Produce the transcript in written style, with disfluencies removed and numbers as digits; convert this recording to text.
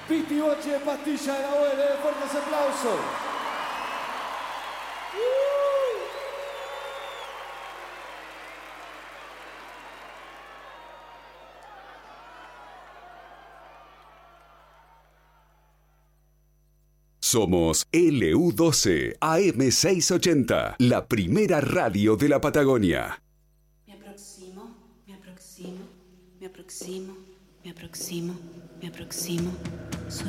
Piti Bochi de Pastilla de Nahuel, fuertes aplausos. Somos LU12 AM680, la primera radio de la Patagonia. Me aproximo, me aproximo, me aproximo, me aproximo, me aproximo.